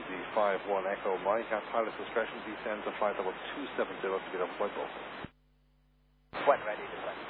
the 5-1 Echo Mike at pilot discretion, descend to flight level 270 to be level by both. When ready to descend.